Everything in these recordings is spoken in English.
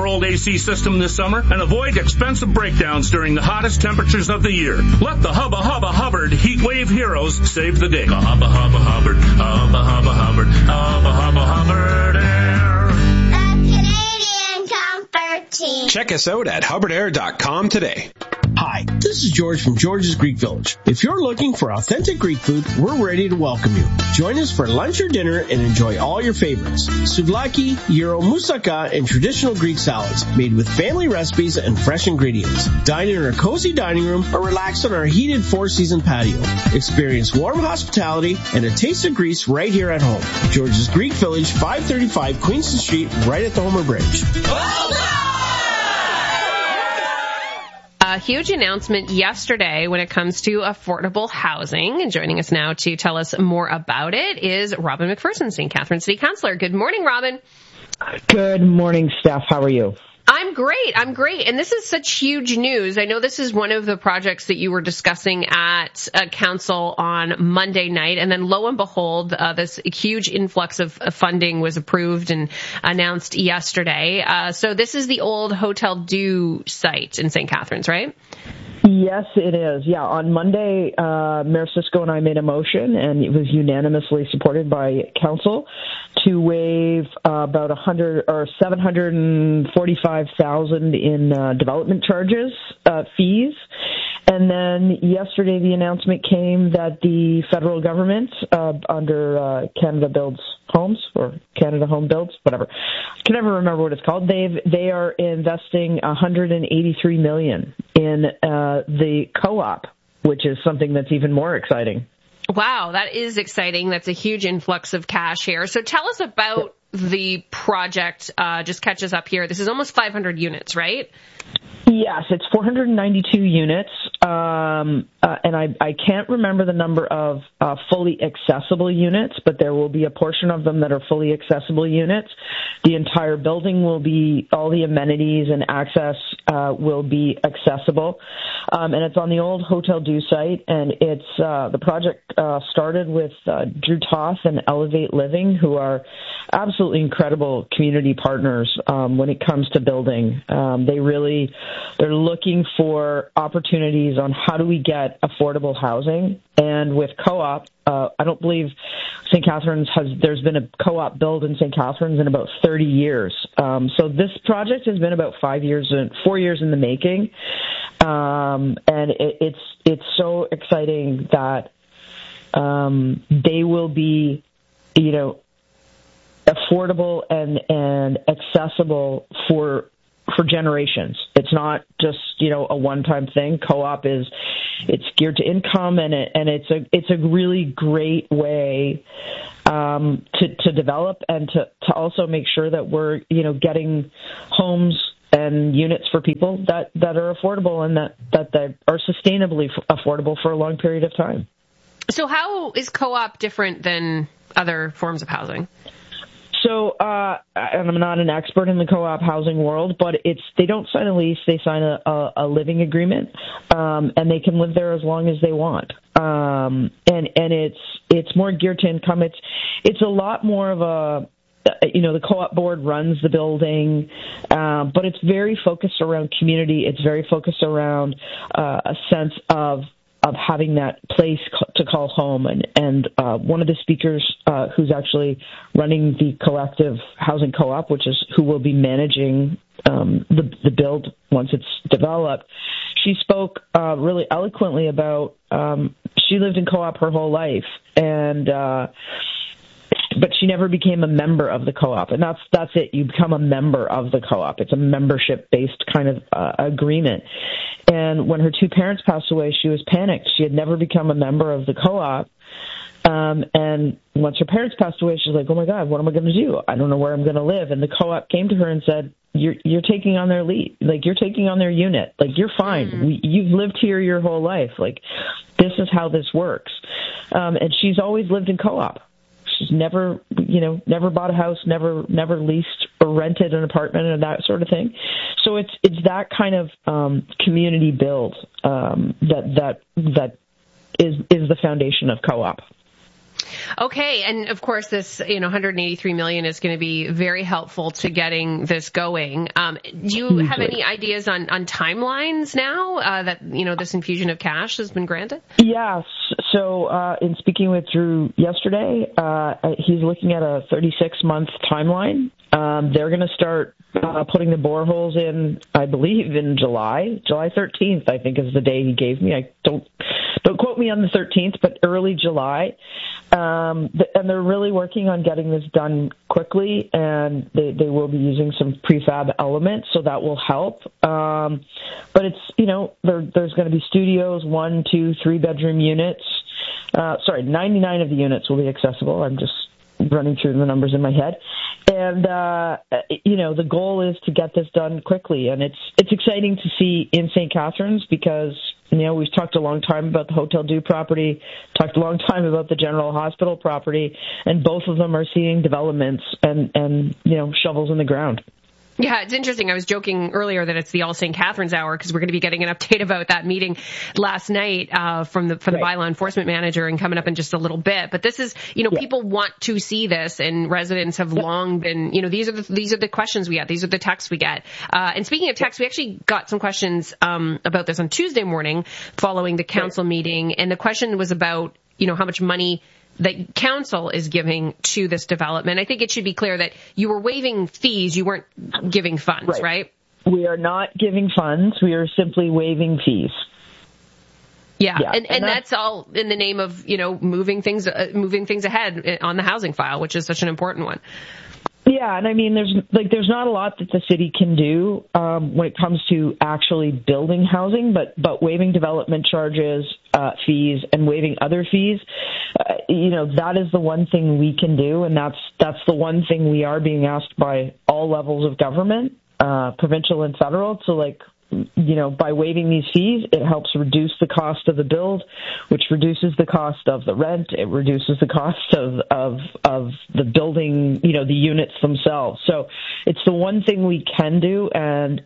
old AC system this summer and avoid expensive breakdowns during the hottest temperatures of the year. Let the Hubba Hubba Hubbard Heat Wave Heroes save the day. Hubba Hubba Hubbard, Hubba Hubba Hubbard, Hubba Hubba Hubbard Air. The Canadian Comfort Team. Check us out at hubbardair.com today. Hi, this is George from George's Greek Village. If you're looking for authentic Greek food, we're ready to welcome you. Join us for lunch or dinner and enjoy all your favorites. Souvlaki, gyro, moussaka, and traditional Greek salads made with family recipes and fresh ingredients. Dine in our cozy dining room or relax on our heated four-season patio. Experience warm hospitality and a taste of Greece right here at home. George's Greek Village, 535 Queenston Street, right at the Homer Bridge. A huge announcement yesterday when it comes to affordable housing. And joining us now to tell us more about it is Robin McPherson, St. Catharines City Councillor. Good morning, Robin. Good morning, Steph. How are you? I'm great. And this is such huge news. I know this is one of the projects that you were discussing at council on Monday night. And then lo and behold, this huge influx of funding was approved and announced yesterday. So this is the old Hotel Dieu site in St. Catharines, right? Yes, it is. Yeah, on Monday, Mayor Cisco and I made a motion, and it was unanimously supported by council to waive about $745,000 in development charges, fees. And then yesterday, the announcement came that the federal government, under Canada Builds Homes or Canada Home Builds, whatever, I can never remember what it's called. They are investing $183 million in the co-op, which is something that's even more exciting. Wow, that is exciting. That's a huge influx of cash here. So tell us about the project. Just catch us up here. This is almost 500 units, right? Yes, it's 492 units, and I can't remember the number of fully accessible units, but there will be a portion of them that are fully accessible units. The entire building will be, all the amenities and access will be accessible, and it's on the old Hotel Dieu site, and it's the project started with Drew Toth and Elevate Living, who are absolutely incredible community partners when it comes to building. They're looking for opportunities on how do we get affordable housing. And with co-op, I don't believe St. Catharines there's been a co-op build in St. Catharines in about 30 years. So this project has been about 4 years in the making. And it's so exciting that they will be, affordable and accessible for generations. It's not just, a one-time thing. Co-op it's geared to income, and it's a really great way to develop and to also make sure that we're, getting homes and units for people that are affordable and that are sustainably affordable for a long period of time. So how is co-op different than other forms of housing? So, and I'm not an expert in the co-op housing world, but they don't sign a lease; they sign a living agreement, and they can live there as long as they want. And it's more geared to income. It's a lot more of a, the co-op board runs the building, but it's very focused around community. It's very focused around a sense of having that place to call home. And one of the speakers who's actually running the collective housing co-op, which is who will be managing the build once it's developed, she spoke really eloquently about she lived in co-op her whole life, but she never became a member of the co-op. And that's it. You become a member of the co-op. It's a membership-based kind of agreement. And when her two parents passed away, she was panicked. She had never become a member of the co-op. And once her parents passed away, she's like, oh, my God, what am I going to do? I don't know where I'm going to live. And the co-op came to her and said, you're taking on their lead. Like, you're taking on their unit. Like, you're fine. You've lived here your whole life. Like, this is how this works. And she's always lived in co-op. She's never bought a house, never leased or rented an apartment or that sort of thing. So it's that kind of community build that is the foundation of co-op. Okay, and of course, this $183 million is going to be very helpful to getting this going. Do you have any ideas on timelines now that this infusion of cash has been granted? Yes. So in speaking with Drew yesterday, he's looking at a 36-month timeline. They're going to start putting the boreholes in, I believe, in July 13th. I think is the day he gave me. I don't quote me on the 13th, but early July. And they're really working on getting this done quickly, and they will be using some prefab elements, so that will help. But it's, there's going to be studios, 1, 2, 3-bedroom units. 99 of the units will be accessible. I'm just running through the numbers in my head. And, the goal is to get this done quickly. And it's exciting to see in St. Catharines because, we've talked a long time about the Hotel Dieu property, talked a long time about the General Hospital property, and both of them are seeing developments and shovels in the ground. Yeah, it's interesting. I was joking earlier that it's the All St. Catharines Hour because we're going to be getting an update about that meeting last night from the bylaw enforcement manager and coming up in just a little bit. But this is, people want to see this, and residents have long been, these are the questions we get. These are the texts we get. And speaking of texts, we actually got some questions about this on Tuesday morning following the council meeting, and the question was about, how much money that council is giving to this development. I think it should be clear that you were waiving fees, you weren't giving funds, right? We are not giving funds. We are simply waiving fees. Yeah. And that's all in the name of, moving things ahead on the housing file, which is such an important one. Yeah, and I mean, there's not a lot that the city can do when it comes to actually building housing, but waiving development charges, fees, and waiving other fees, that is the one thing we can do, and that's the one thing we are being asked by all levels of government, provincial and federal, to by waiving these fees, it helps reduce the cost of the build, which reduces the cost of the rent. It reduces the cost of the building, the units themselves. So it's the one thing we can do, and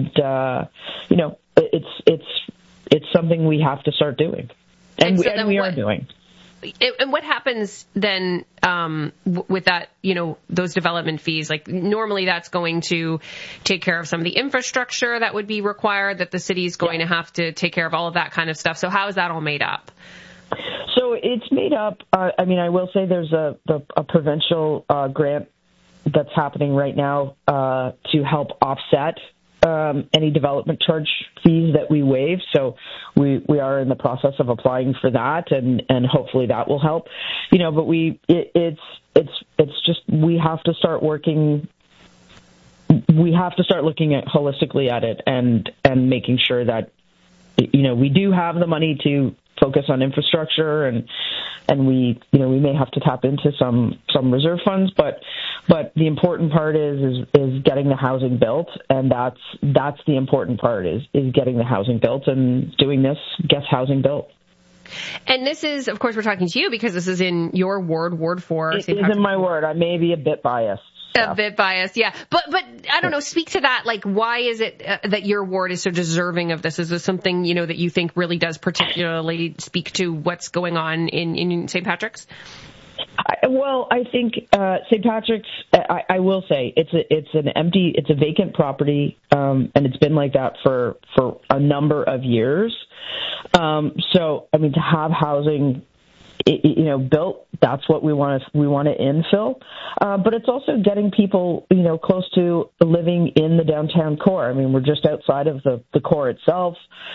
it's something we have to start doing, and we are doing. And what happens then with that, those development fees? Like normally that's going to take care of some of the infrastructure that would be required, that the city is going to have to take care of all of that kind of stuff. So how is that all made up? So it's made up, I will say there's a provincial grant that's happening right now to help offset any development charge fees that we waive. So we are in the process of applying for that, and hopefully that will help. But it's just we have to start working. We have to start looking at holistically at it and making sure that we do have the money to focus on infrastructure, and we may have to tap into some reserve funds, but the important part is getting the housing built, and that's the important part is getting the housing built, and doing this gets housing built. And this is, of course, we're talking to you because this is in your ward, Ward 4. It is in my ward. I may be a bit biased. A bit biased, yeah. But I don't know, speak to that. Like, why is it that your ward is so deserving of this? Is this something, that you think really does particularly speak to what's going on in St. Patrick's? I think St. Patrick's, I will say, it's a vacant property, and it's been like that for a number of years. So, to have housing built, that's what we want to infill. But it's also getting people, close to living in the downtown core. We're just outside of the core itself.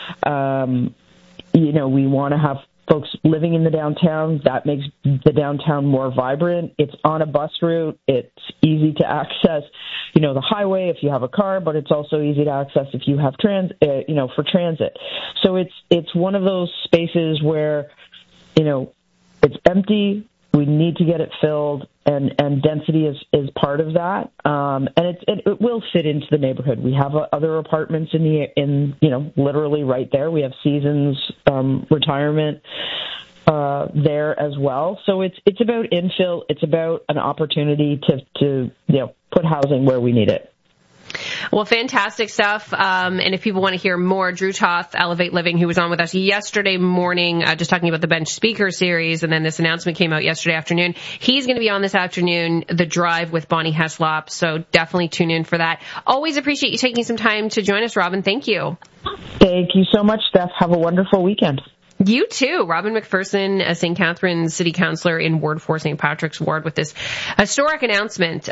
We want to have folks living in the downtown. That makes the downtown more vibrant. It's on a bus route. It's easy to access, the highway if you have a car, but it's also easy to access if you have for transit. So it's one of those spaces where, it's empty. We need to get it filled, and density is part of that. And it will fit into the neighborhood. We have other apartments in literally right there. We have Seasons retirement there as well. So it's about infill. It's about an opportunity to put housing where we need it. Well, fantastic stuff. And if people want to hear more, Drew Toth, Elevate Living, who was on with us yesterday morning, just talking about the Bench Speaker series, and then this announcement came out yesterday afternoon. He's going to be on this afternoon, The Drive with Bonnie Heslop, so definitely tune in for that. Always appreciate you taking some time to join us, Robin. Thank you. Thank you so much, Steph. Have a wonderful weekend. You too. Robin McPherson, a St. Catharines City Councillor in Ward 4, St. Patrick's Ward, with this historic announcement,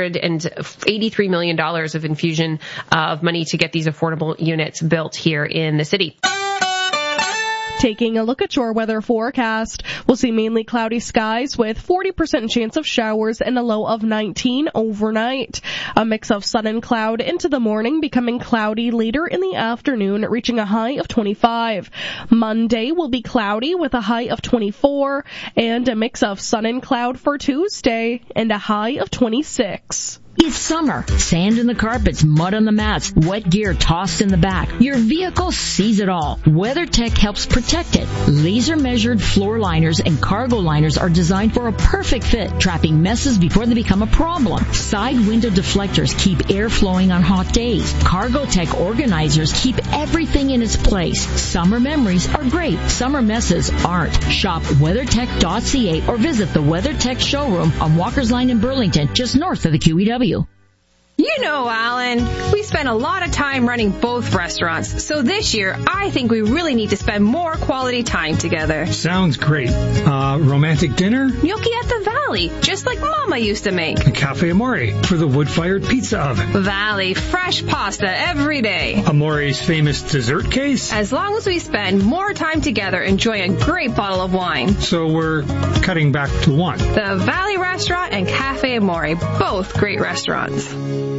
$183 million of infusion of money to get these affordable units built here in the city. Taking a look at your weather forecast, we'll see mainly cloudy skies with 40% chance of showers and a low of 19 overnight. A mix of sun and cloud into the morning, becoming cloudy later in the afternoon, reaching a high of 25. Monday will be cloudy with a high of 24, and a mix of sun and cloud for Tuesday, and a high of 26. It's summer. Sand in the carpets, mud on the mats, wet gear tossed in the back. Your vehicle sees it all. WeatherTech helps protect it. Laser-measured floor liners and cargo liners are designed for a perfect fit, trapping messes before they become a problem. Side window deflectors keep air flowing on hot days. Cargotech organizers keep everything in its place. Summer memories are great. Summer messes aren't. Shop WeatherTech.ca or visit the WeatherTech showroom on Walker's Line in Burlington, just north of the QEW. You know, Alan, we spend a lot of time running both restaurants, so this year I think we really need to spend more quality time together. Sounds great. Romantic dinner? Gnocchi at the Valley, just like Mama used to make. A Cafe Amore for the wood-fired pizza oven. Valley, fresh pasta every day. Amore's famous dessert case? As long as we spend more time together enjoying a great bottle of wine. So we're cutting back to one. The Valley Restaurant and Cafe Amore, both great restaurants.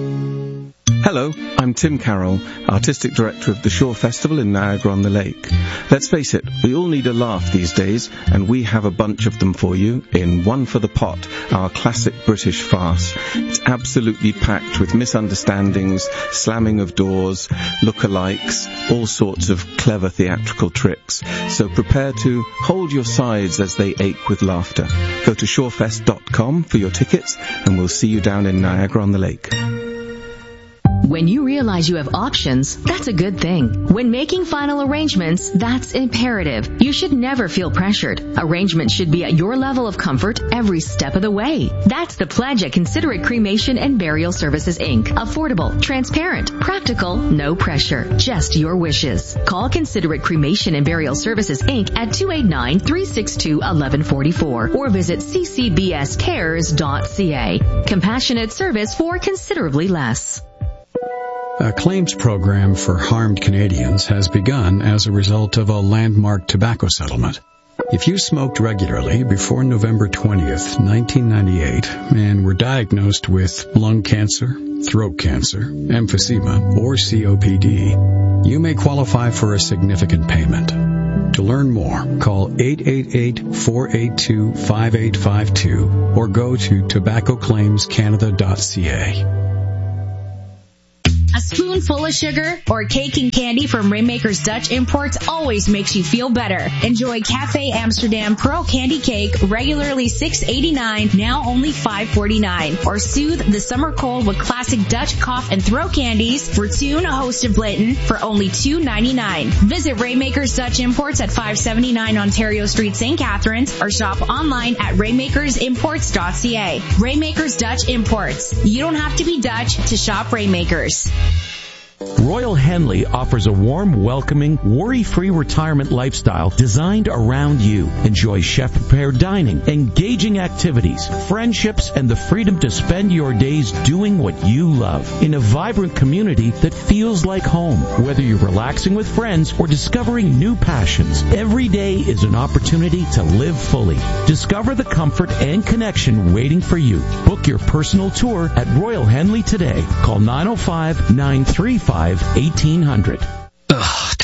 Hello, I'm Tim Carroll, Artistic Director of the Shore Festival in Niagara-on-the-Lake. Let's face it, we all need a laugh these days, and we have a bunch of them for you in One for the Pot, our classic British farce. It's absolutely packed with misunderstandings, slamming of doors, look-alikes, all sorts of clever theatrical tricks. So prepare to hold your sides as they ache with laughter. Go to shorefest.com for your tickets, and we'll see you down in Niagara-on-the-Lake. When you realize you have options, that's a good thing. When making final arrangements, that's imperative. You should never feel pressured. Arrangements should be at your level of comfort every step of the way. That's the pledge at Considerate Cremation and Burial Services, Inc. Affordable, transparent, practical, no pressure, just your wishes. Call Considerate Cremation and Burial Services, Inc. at 289-362-1144 or visit ccbscares.ca. Compassionate service for considerably less. A claims program for harmed Canadians has begun as a result of a landmark tobacco settlement. If you smoked regularly before November 20th, 1998, and were diagnosed with lung cancer, throat cancer, emphysema, or COPD, you may qualify for a significant payment. To learn more, call 888-482-5852 or go to tobaccoclaimscanada.ca. A spoonful of sugar or cake and candy from Rainmaker's Dutch Imports always makes you feel better. Enjoy Cafe Amsterdam Pearl Candy Cake, regularly $6.89, now only $5.49. Or soothe the summer cold with classic Dutch cough and throat candies, Fortune, Host of Blanton, for only $2.99. Visit Rainmaker's Dutch Imports at 579 Ontario Street, St. Catharines, or shop online at rainmakersimports.ca. Rainmaker's Dutch Imports. You don't have to be Dutch to shop Rainmakers. Royal Henley offers a warm, welcoming, worry-free retirement lifestyle designed around you. Enjoy chef-prepared dining, engaging activities, friendships, and the freedom to spend your days doing what you love in a vibrant community that feels like home. Whether you're relaxing with friends or discovering new passions, every day is an opportunity to live fully. Discover the comfort and connection waiting for you. Book your personal tour at Royal Henley today. Call 905-935-1800.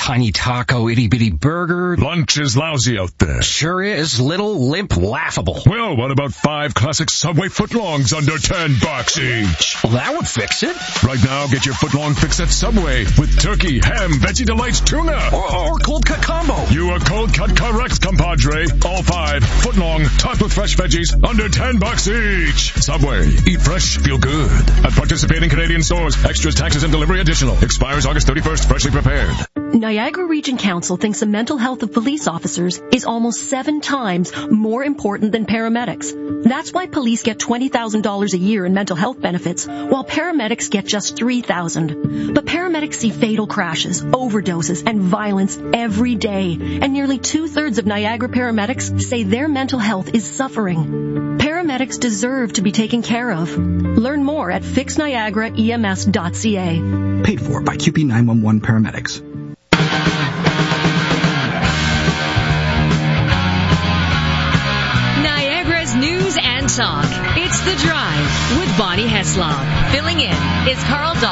tiny taco, itty-bitty burger. Lunch is lousy out there. Sure is. Little, limp, laughable. Well, what about 5 classic Subway footlongs under $10 each? Well, that would fix it. Right now, get your footlong fix at Subway with turkey, ham, Veggie Delights, tuna. Or cold cut combo. You are cold cut correct, compadre. All 5 footlong, topped with fresh veggies, under $10 each. Subway. Eat fresh, feel good. At participating Canadian stores. Extras, taxes, and delivery additional. Expires August 31st. Freshly prepared. Niagara Region Council thinks the mental health of police officers is almost 7 times more important than paramedics. That's why police get $20,000 a year in mental health benefits, while paramedics get just $3,000. But paramedics see fatal crashes, overdoses, and violence every day, and nearly 2/3 of Niagara paramedics say their mental health is suffering. Paramedics deserve to be taken care of. Learn more at fixniagaraems.ca. Paid for by QP 911 Paramedics. Niagara's news and talk. It's The Drive with Bonnie Heslop. Filling in is Carl Dawson.